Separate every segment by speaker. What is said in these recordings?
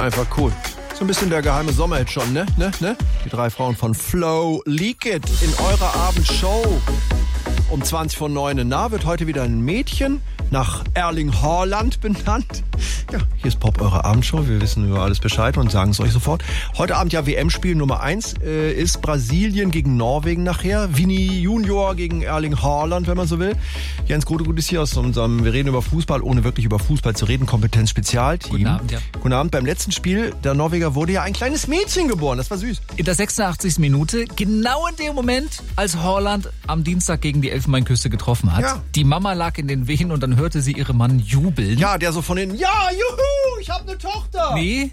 Speaker 1: Einfach cool. So ein bisschen der geheime Sommerhit schon, ne? Die 3 Frauen von Flow Leak It in eurer Abendshow. Um 20:09 Na wird heute wieder ein Mädchen nach Erling Haaland benannt. Ja, hier ist Pop, eure Abendshow. Wir wissen über alles Bescheid und sagen es euch sofort. Heute Abend ja WM-Spiel Nummer 1 ist Brasilien gegen Norwegen nachher. Vini Junior gegen Erling Haaland, wenn man so will. Jens Grotegut ist hier aus unserem Wir reden über Fußball, ohne wirklich über Fußball zu reden, Kompetenz-Spezialteam.
Speaker 2: Guten Abend, ja.
Speaker 1: Guten Abend. Beim letzten Spiel der Norweger wurde ja ein kleines Mädchen geboren. Das war süß.
Speaker 2: In der 86. Minute, genau in dem Moment, als Haaland am Dienstag gegen die Elfenbeinküste getroffen hat. Ja. Die Mama lag in den Wehen und dann hörte sie ihren Mann jubeln.
Speaker 1: Ja, der so von hinten, ja, juhu, ich hab eine Tochter.
Speaker 2: Nee,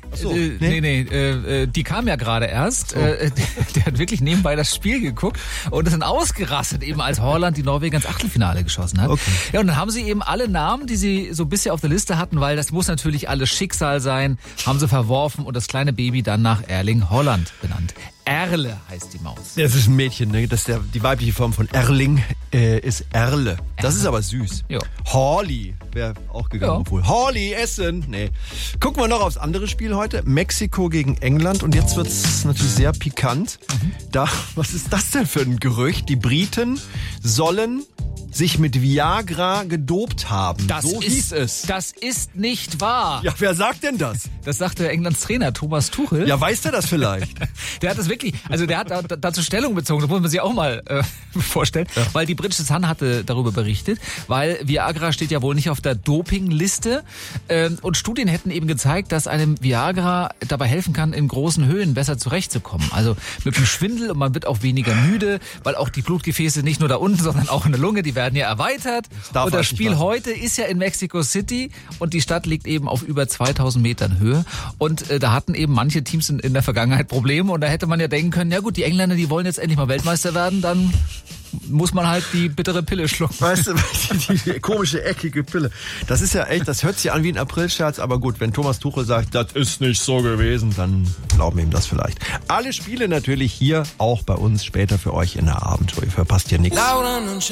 Speaker 2: die kam ja gerade erst. So. Der hat wirklich nebenbei das Spiel geguckt und ist dann ausgerastet, eben als Haaland die Norweger ins Achtelfinale geschossen hat.
Speaker 1: Okay.
Speaker 2: Ja, und dann haben sie eben alle Namen, die sie so bisher auf der Liste hatten, weil das muss natürlich alles Schicksal sein, haben sie verworfen und das kleine Baby dann nach Erling Haaland benannt. Erle heißt die Maus.
Speaker 1: Das ist ein Mädchen, ne? Das ist die weibliche Form von Erling ist Erle. Das ist aber süß.
Speaker 2: Jo.
Speaker 1: Horly wäre auch gegangen, obwohl. Horly, Essen. Nee. Gucken wir noch aufs andere Spiel heute. Mexiko gegen England. Und jetzt wird's natürlich sehr pikant. Was ist das denn für ein Gerücht? Die Briten sollen sich mit Viagra gedopt haben. So hieß es.
Speaker 2: Das ist nicht wahr.
Speaker 1: Ja, wer sagt denn das?
Speaker 2: Das sagte Englands Trainer Thomas Tuchel.
Speaker 1: Ja, weiß der das vielleicht?
Speaker 2: Der hat das wirklich, also der hat dazu Stellung bezogen, das muss man sich auch mal vorstellen, weil die britische Sun hatte darüber berichtet, weil Viagra steht ja wohl nicht auf der Dopingliste und Studien hätten eben gezeigt, dass einem Viagra dabei helfen kann, in großen Höhen besser zurechtzukommen. Also mit dem Schwindel und man wird auch weniger müde, weil auch die Blutgefäße nicht nur da unten, sondern auch in der Lunge, die werden ja erweitert. Und das Spiel heute ist ja in Mexico City und die Stadt liegt eben auf über 2000 Metern Höhe. Und da hatten eben manche Teams in der Vergangenheit Probleme und da hätte man ja denken können, ja gut, die Engländer, die wollen jetzt endlich mal Weltmeister werden, dann muss man halt die bittere Pille schlucken.
Speaker 1: Weißt du, die komische, eckige Pille. Das ist ja echt, das hört sich an wie ein Aprilscherz, aber gut, wenn Thomas Tuchel sagt, das ist nicht so gewesen, dann glauben wir ihm das vielleicht. Alle Spiele natürlich hier, auch bei uns, später für euch in der Abendshow. Ihr verpasst hier nichts.